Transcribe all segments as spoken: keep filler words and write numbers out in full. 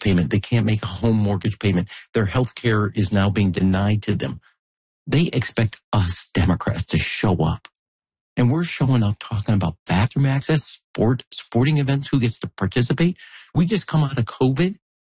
payment. They can't make a home mortgage payment. Their health care is now being denied to them. They expect us Democrats to show up. And we're showing up talking about bathroom access, sport, sporting events, who gets to participate. We just come out of COVID.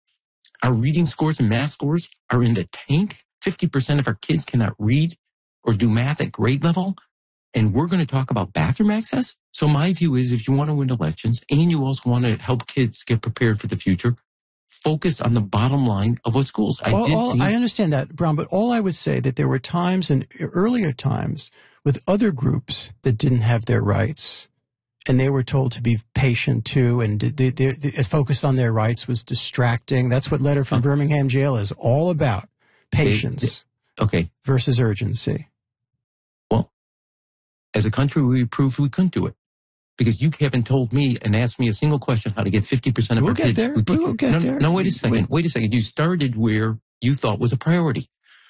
Our reading scores and math scores are in the tank. fifty percent of our kids cannot read or do math at grade level. And we're going to talk about bathroom access? So my view is, if you want to win elections and you also want to help kids get prepared for the future, focus on the bottom line of what schools. I, all, did all, think, I understand that, Brown, but all I would say that there were times in earlier times with other groups that didn't have their rights, and they were told to be patient too, and they, they, they, focus on their rights was distracting. That's what Letter from Birmingham Jail is all about. Patience they, they, okay. versus urgency. Well, as a country, we proved we couldn't do it. Because you haven't told me and asked me a single question how to get fifty percent of we'll our get kids. There. Who, we'll get no, there. No, wait a second. Wait. wait a second. You started where you thought was a priority.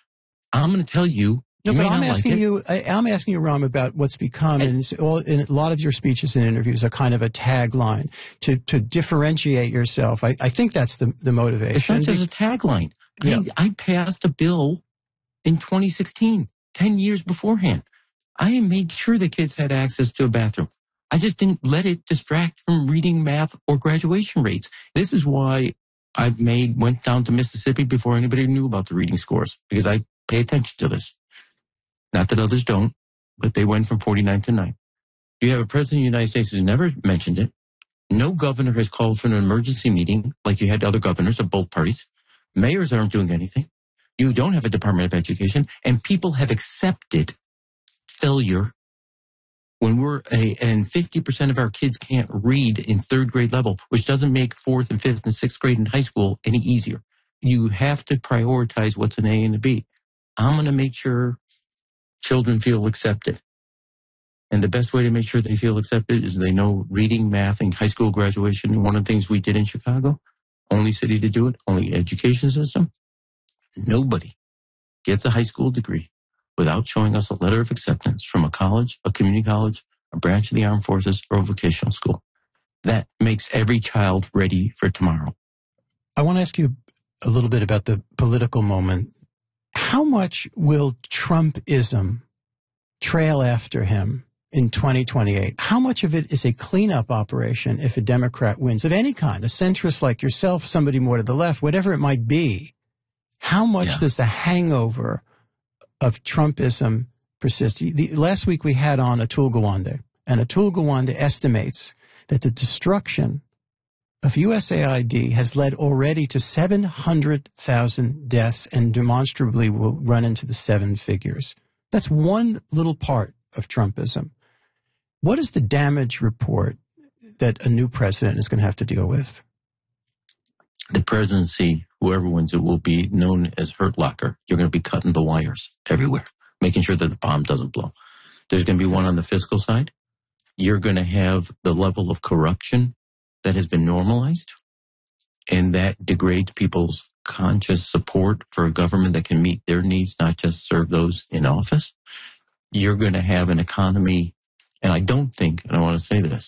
I'm going to tell you. No, you but may I'm not asking like you. I, I'm asking you, Ram, about what's become, and it's all, in a lot of your speeches and interviews are kind of a tagline to to differentiate yourself. I, I think that's the the motivation. It's not just a tagline. Yeah. I, I passed a bill in twenty sixteen, ten years beforehand. I made sure the kids had access to a bathroom. I just didn't let it distract from reading, math, or graduation rates. This is why I've made, went down to Mississippi before anybody knew about the reading scores, because I pay attention to this. Not that others don't, but they went from forty-nine to nine. You have a president of the United States who's never mentioned it. No governor has called for an emergency meeting like you had other governors of both parties. Mayors aren't doing anything. You don't have a Department of Education, and people have accepted failure. When we're a, and fifty percent of our kids can't read in third grade level, which doesn't make fourth and fifth and sixth grade in high school any easier. You have to prioritize what's an A and a B. I'm going to make sure children feel accepted. And the best way to make sure they feel accepted is they know reading, math, and high school graduation. And one of the things we did in Chicago, only city to do it, only education system. Nobody gets a high school degree without showing us a letter of acceptance from a college, a community college, a branch of the armed forces, or a vocational school. That makes every child ready for tomorrow. I want to ask you a little bit about the political moment. How much will Trumpism trail after him in twenty twenty-eight? How much of it is a cleanup operation if a Democrat wins of any kind, a centrist like yourself, somebody more to the left, whatever it might be? How much yeah. does the hangover of Trumpism persist? The, last week we had on Atul Gawande, and Atul Gawande estimates that the destruction of U S A I D has led already to seven hundred thousand deaths and demonstrably will run into the seven figures. That's one little part of Trumpism. What is the damage report that a new president is going to have to deal with? The presidency, whoever wins it, will be known as Hurt Locker. You're going to be cutting the wires everywhere, making sure that the bomb doesn't blow. There's going to be one on the fiscal side. You're going to have the level of corruption that has been normalized, and that degrades people's conscious support for a government that can meet their needs, not just serve those in office. You're going to have an economy, and I don't think, and I want to say this,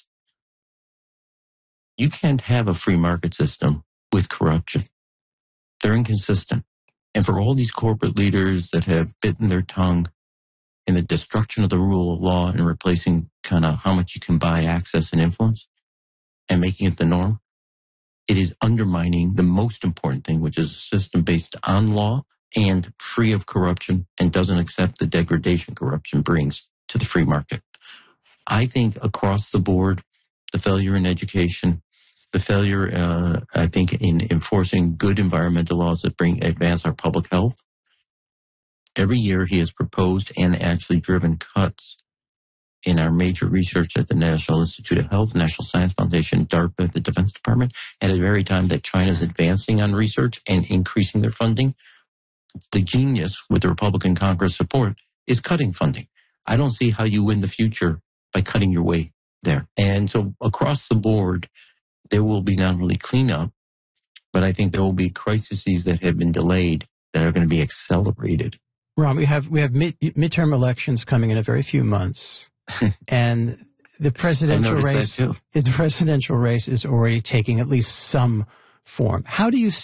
you can't have a free market system with corruption. They're inconsistent. And for all these corporate leaders that have bitten their tongue in the destruction of the rule of law and replacing kind of how much you can buy access and influence and making it the norm, it is undermining the most important thing, which is a system based on law and free of corruption and doesn't accept the degradation corruption brings to the free market. I think across the board, the failure in education, the failure, uh, I think, in enforcing good environmental laws that bring advance our public health. Every year he has proposed and actually driven cuts in our major research at the National Institute of Health, National Science Foundation, DARPA, the Defense Department, at the very time that China is advancing on research and increasing their funding. The genius, with the Republican Congress support, is cutting funding. I don't see how you win the future by cutting your way there. And so across the board, there will be not only cleanup, but I think there will be crises that have been delayed that are going to be accelerated. Ron, we have we have mid, midterm elections coming in a very few months, and the presidential race, the presidential race is already taking at least some form. How do you see